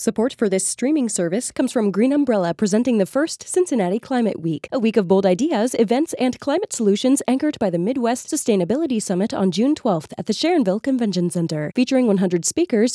Support for this streaming service comes from Green Umbrella, presenting the first Cincinnati Climate Week, a week of bold ideas, events, and climate solutions anchored by the Midwest Sustainability Summit on June 12th at the Sharonville Convention Center. Featuring 100 speakers,